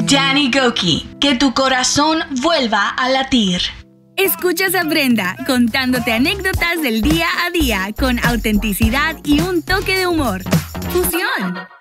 Danny Gokey, que tu corazón vuelva a latir. Escuchas a Brenda contándote anécdotas del día a día con autenticidad y un toque de humor. ¡Fusión!